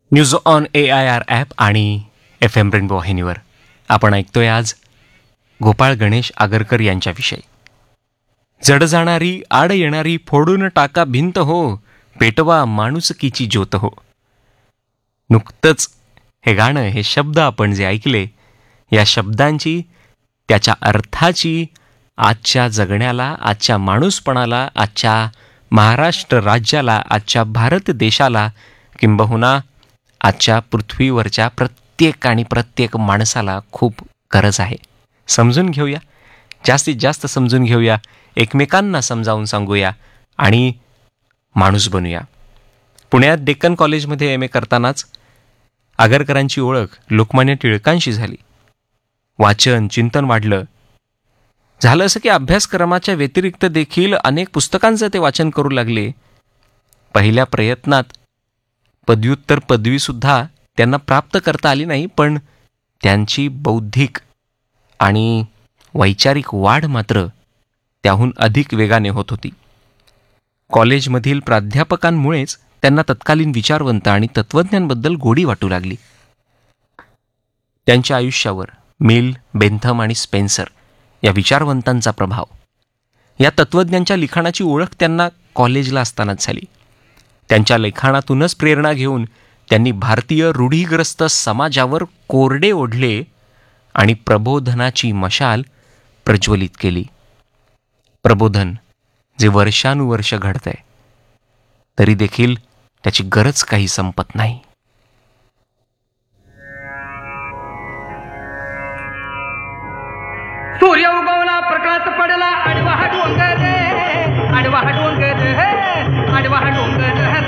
News on AIR app आणि FM rainbow वाहिनीवर आपण ऐकतोय आज गोपाळ गणेश आगरकर यांच्याविषयी. जड जाणारी आड येणारी फोडून टाका भिंत हो, पेटवा माणुसकीची ज्योत हो. नुकतंच हे गाणं, हे शब्द आपण जे ऐकले, या शब्दांची, त्याच्या अर्थाची आजच्या जगण्याला, आजच्या माणूसपणाला, आजच्या महाराष्ट्र राज्याला, आजच्या भारत देशाला, किंबहुना आजच्या पृथ्वीवरच्या प्रत्येक माणसाला खूप गरज आहे. समजून घेऊया, जास्तीत जास्त समजून घेऊया, एकमेकांना समजावून सांगूया आणि माणूस बनूया. पुण्यात डेक्कन कॉलेजमध्ये MA करतानाच आगरकरांची ओळख लोकमान्य टिळकांशी झाली. वाचन, चिंतन वाढलं. झालं असं की अभ्यासक्रमाच्या व्यतिरिक्त देखील अनेक पुस्तकांचं ते वाचन करू लागले. पहिल्या प्रयत्नात पदव्युत्तर पदवीसुद्धा त्यांना प्राप्त करता आली नाही, पण त्यांची बौद्धिक आणि वैचारिक वाढ मात्र त्याहून अधिक वेगाने होत होती. कॉलेजमधील प्राध्यापकांमुळेच त्यांना तत्कालीन विचारवंत आणि तत्त्वज्ञांबद्दल गोडी वाटू लागली. त्यांच्या आयुष्यावर मिल, बेंथम आणि स्पेन्सर या विचारवंतांचा प्रभाव, या तत्त्वज्ञांच्या लिखाणाची ओळख त्यांना कॉलेजला असतानाच झाली. त्यांच्या लिखाणातूनच प्रेरणा घेऊन त्यांनी भारतीय रूढीग्रस्त समाजावर कोरडे ओढले आणि प्रबोधनाची मशाल प्रज्वलित केली. प्रबोधन जे वर्षानुवर्ष घडतंय, तरी देखील त्याची गरज काही संपत नाही. सूर्य उगवला, प्रकाश पडला, आडवा डोंगर, आडवा डोंगर, आडवा डोंगर.